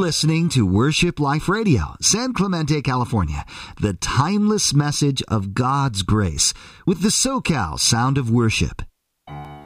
listening to Worship Life Radio, San Clemente, California, the timeless message of God's grace with the SoCal Sound of Worship.